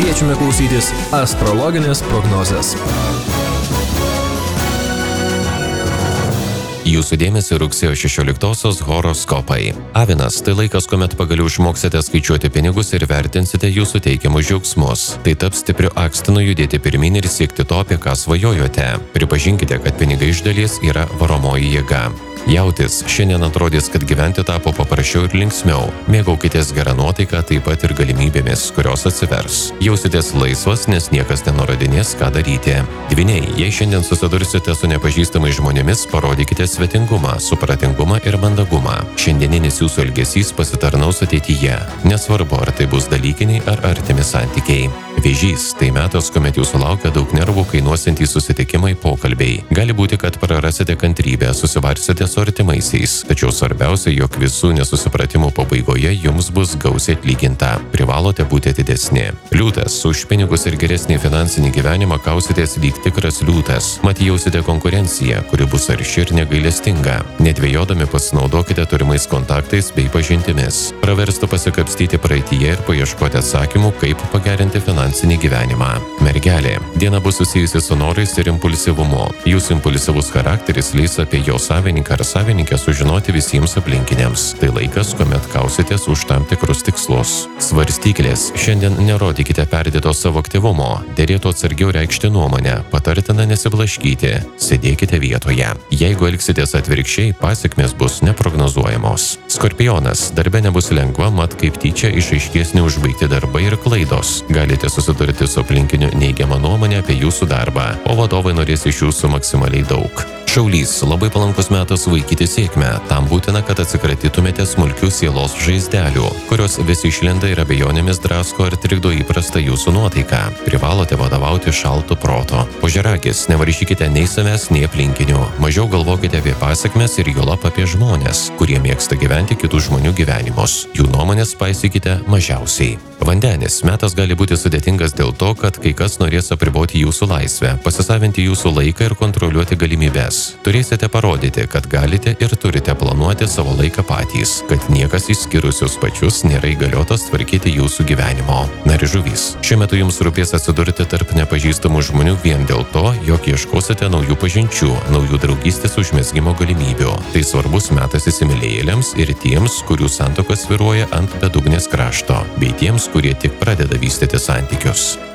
Kviečiame klausytis astrologinės prognozės. Jūsų dėmesio rugsėjo 16-osios horoskopai. Avinas – tai laikas, kuomet pagaliau išmoksite skaičiuoti pinigus ir vertinsite jūsų teikiamus džiaugsmus. Tai taps stipriu akstinu judėti pirmyn ir siekti to, apie ką svajojote. Pripažinkite, kad pinigai iš dalies yra varomoji jėga. Jautis – šiandien atrodys, kad gyventi tapo paprasčiau ir linksmiau. Mėgaukitės gerą nuotaiką, taip pat ir galimybėmis, kurios atsivers. Jausitės laisvas, nes niekas nenurodinės, ką daryti. Dvyniai, jei šiandien susidursite su nepažįstamais žmonėmis, parodykite svetingumą, supratingumą ir mandagumą. Šiandieninis jūsų elgesys pasitarnaus ateityje. Nesvarbu, ar tai bus dalykiniai ar artimi santykiai. Vėžys – tai metas, kuomet jūsų laukia daug nervų kainuosiantys susitikimai, pokalbiai. Gali būti, kad prarasite kantrybę, susivarsite su artimaisiais. Tačiau svarbiausia, jog visų nesusipratimų pabaigoje jums bus gausiai atlyginta. Privalote būti atidesni. Liūtas – už pinigus ir geresnį finansinį gyvenimą kausitės lyg tikras liūtas. Mat jausite konkurenciją, kuri bus arši ir negailestinga. Nedvejodami pasinaudokite turimais kontaktais bei pažintimis. Praverstų pasikapstyti praeityje ir paieškoti atsakymų, kaip pagerinti finansinį gyvenimą. Mergelė. Diena bus susijusi su norais ir impulsyvumu. Jūsų impulsyvus charakteris leis apie jo savininką ar savininkę sužinoti visiems aplinkiniams. Tai laikas, kuomet kausitės už tam tikrus tikslus. Svarstyklės. Šiandien nerodykite perdėto savo aktyvumo. Derėtų atsargiau reikšti nuomonę. Patartina nesiblaškyti. Sėdėkite vietoje. Jeigu elgsitės atvirkščiai, pasekmės bus neprognozuojamos. Skorpionas. Darbe nebus lengva, mat kaip tyčia išaiškės neužbaigti darbai ir klaidos. Galite susidurti su aplinkiniu neigiamą nuomonę apie jūsų darbą, o vadovai norės iš jūsų maksimaliai daug. Šaulys. Labai palankus metas vaikyti sėkmę. Tam būtina, kad atsikratytumėte smulkių sielos žaizdelių, kurios vis išlenda ir abejonėmis drasko ar trikdo įprastą jūsų nuotaiką. Privalote vadovauti šaltu protu. Ožiaragis. Nevaržykite nei savęs, nei aplinkinių. Mažiau galvokite apie pasekmes ir juolab apie žmones, kurie mėgsta gyventi kitų žmonių gyvenimus. Jų nuomonės paisykite mažiausiai. Vandenis. Metas gali būti sudėtingas dėl to, kad kai kas norės apriboti jūsų laisvę, pasisavinti jūsų laiką ir kontroliuoti galimybes. Turėsite parodyti, kad galite ir turite planuoti savo laiką patys, kad niekas išskyrus jūs pačius nėra įgaliotas tvarkyti jūsų gyvenimo. Žuvys. Šiuo metu jums rūpės atsidurti tarp nepažįstamų žmonių vien dėl to, jog ieškosite naujų pažinčių, naujų draugystės užmezgimo galimybių. Tai svarbus metas įsimylėjėliams ir tiems, kurių santuoka svyruoja ant bedugnės krašto, bei tiems, kurie tik pradeda vystyti santykius.